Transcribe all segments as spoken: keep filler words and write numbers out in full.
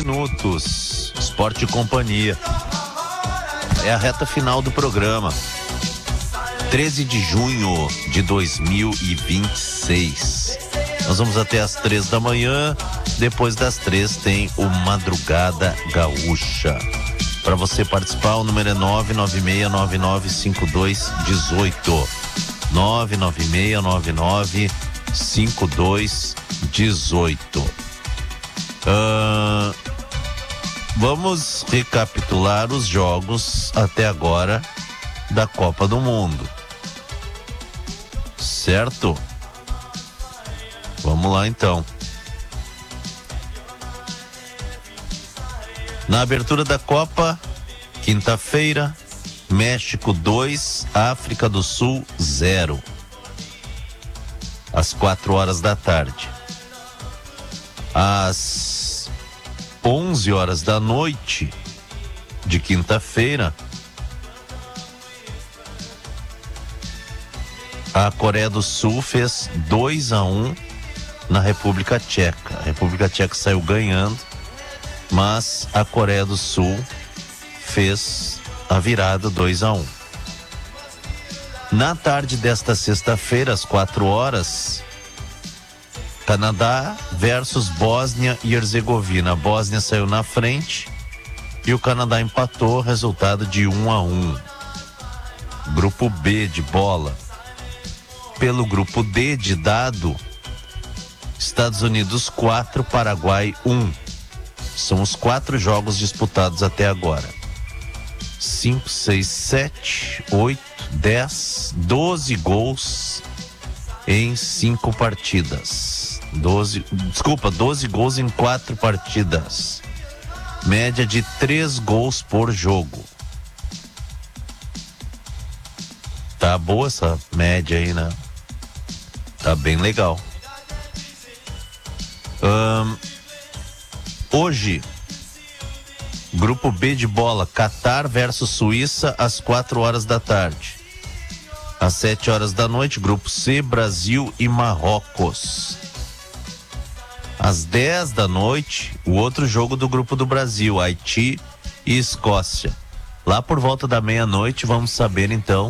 minutos. Esporte e Companhia. É a reta final do programa. treze de junho de dois mil e vinte e seis. Nós vamos até às três da manhã. Depois das três tem o Madrugada Gaúcha. Para você participar, o número é nove nove seis nove nove cinco dois um oito. nove nove seis nove nove cinco dois um oito. Uh, vamos recapitular os jogos até agora da Copa do Mundo. Certo? Vamos lá então. Na abertura da Copa, quinta-feira, México dois, África do Sul zero. Às quatro horas da tarde. Às onze horas da noite de quinta-feira, a Coreia do Sul fez dois a um na República Tcheca. A República Tcheca saiu ganhando, mas a Coreia do Sul fez a virada dois a um. Na tarde desta sexta-feira, às quatro horas, Canadá versus Bósnia e Herzegovina. A Bósnia saiu na frente e o Canadá empatou, resultado de um a um. Grupo B de bola. Pelo grupo D de dado, Estados Unidos quatro, Paraguai um. São os quatro jogos disputados até agora. cinco, seis, sete, oito, dez, doze gols em cinco partidas. doze, desculpa, doze gols em quatro partidas. Média de três gols por jogo. Tá boa essa média aí, né? Tá bem legal. Um, hoje, Grupo B de bola, Catar versus Suíça, às quatro horas da tarde. Às sete horas da noite, Grupo C, Brasil e Marrocos. Às dez da noite, o outro jogo do Grupo do Brasil, Haiti e Escócia. Lá por volta da meia-noite, vamos saber então,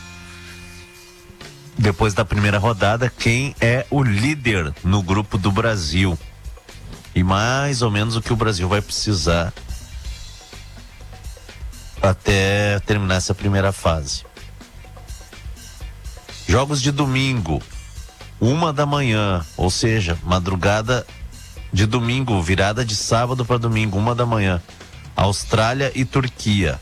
depois da primeira rodada, quem é o líder no Grupo do Brasil. E mais ou menos o que o Brasil vai precisar até terminar essa primeira fase. Jogos de domingo, uma da manhã, ou seja, madrugada de domingo, virada de sábado para domingo, uma da manhã. Austrália e Turquia.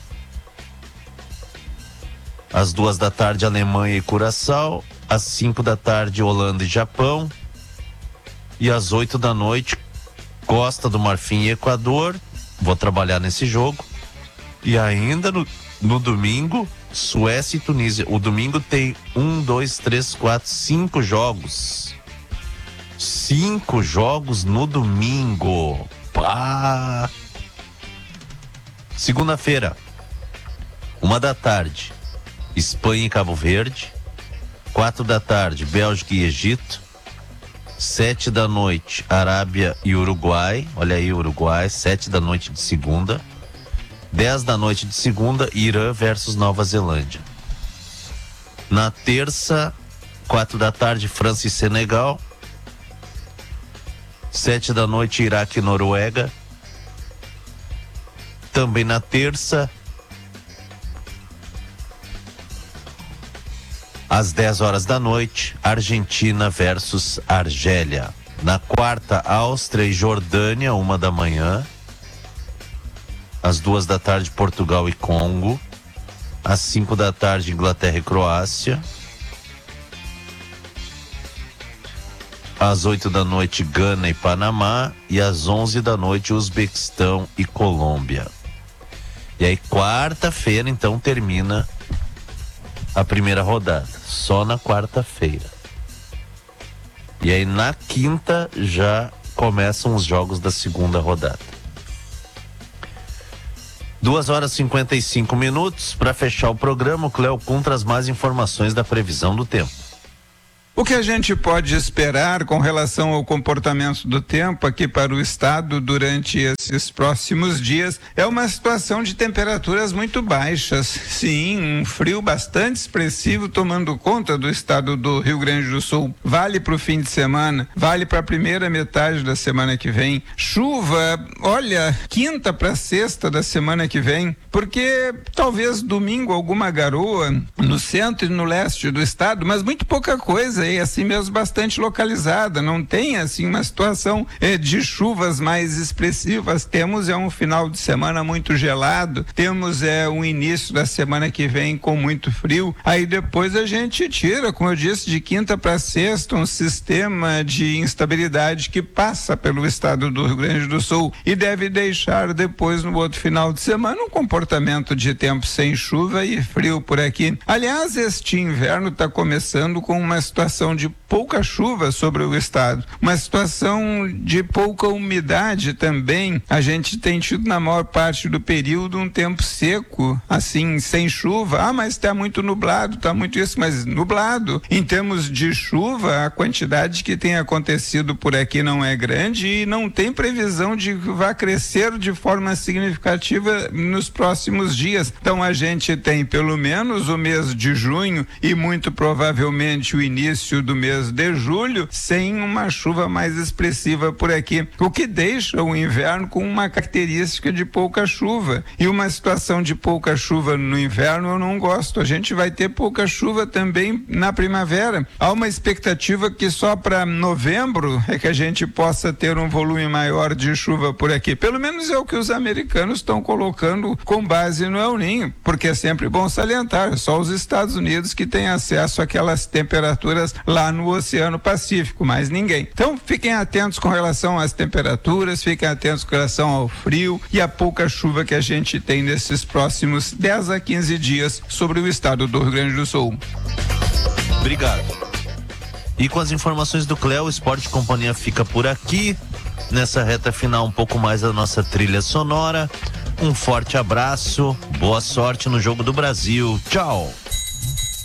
Às duas da tarde, Alemanha e Curaçao. Às cinco da tarde, Holanda e Japão. E às oito da noite, Costa do Marfim e Equador. Vou trabalhar nesse jogo. E ainda no, no domingo, Suécia e Tunísia. O domingo tem um, dois, três, quatro, cinco jogos. Cinco jogos no domingo. Pá! Segunda-feira, uma da tarde, Espanha e Cabo Verde. Quatro da tarde, Bélgica e Egito. Sete da noite, Arábia e Uruguai. Olha aí, Uruguai. Sete da noite de segunda. Dez da noite de segunda, Irã versus Nova Zelândia. Na terça, quatro da tarde, França e Senegal. Sete da noite, Iraque e Noruega. Também na terça, às dez horas da noite, Argentina versus Argélia. Na quarta, Áustria e Jordânia, uma da manhã. Às duas da tarde, Portugal e Congo. Às cinco da tarde, Inglaterra e Croácia. Às oito da noite, Gana e Panamá. E às onze da noite, Uzbequistão e Colômbia. E aí, quarta-feira, então, termina a primeira rodada. Só na quarta-feira. E aí, na quinta, já começam os jogos da segunda rodada. duas horas e cinquenta e cinco minutos. Para fechar o programa, o Cleo Kuhn traz mais informações da previsão do tempo. O que a gente pode esperar com relação ao comportamento do tempo aqui para o estado durante esses próximos dias é uma situação de temperaturas muito baixas. Sim, um frio bastante expressivo tomando conta do estado do Rio Grande do Sul. Vale para o fim de semana, vale para a primeira metade da semana que vem. Chuva, olha, quinta para sexta da semana que vem, porque talvez domingo alguma garoa no centro e no leste do estado, mas muito pouca coisa e assim mesmo bastante localizada. Não tem assim uma situação eh, de chuvas mais expressivas. Temos é um final de semana muito gelado, temos é um início da semana que vem com muito frio. Aí depois a gente tira, como eu disse, de quinta para sexta um sistema de instabilidade que passa pelo estado do Rio Grande do Sul e deve deixar depois no outro final de semana um comportamento de tempo sem chuva e frio por aqui. Aliás, este inverno está começando com uma situação de pouca chuva sobre o estado, uma situação de pouca umidade também. A gente tem tido na maior parte do período um tempo seco, assim, sem chuva. Ah, mas está muito nublado, está muito isso, mas nublado. Em termos de chuva, a quantidade que tem acontecido por aqui não é grande e não tem previsão de que vá crescer de forma significativa nos próximos dias. Então a gente tem pelo menos o mês de junho e muito provavelmente o início do mês de julho sem uma chuva mais expressiva por aqui, o que deixa o inverno com uma característica de pouca chuva. E uma situação de pouca chuva no inverno eu não gosto. A gente vai ter pouca chuva também na primavera. Há uma expectativa que só para novembro é que a gente possa ter um volume maior de chuva por aqui. Pelo menos é o que os americanos estão colocando com base no El Niño, porque é sempre bom salientar, só os Estados Unidos que têm acesso àquelas temperaturas lá no Oceano Pacífico, mais ninguém. Então fiquem atentos com relação às temperaturas, fiquem atentos com relação ao frio e à pouca chuva que a gente tem nesses próximos dez a quinze dias sobre o estado do Rio Grande do Sul. Obrigado. E com as informações do Cléo, o Esporte Companhia fica por aqui. Nessa reta final, um pouco mais da nossa trilha sonora. Um forte abraço, boa sorte no Jogo do Brasil. Tchau.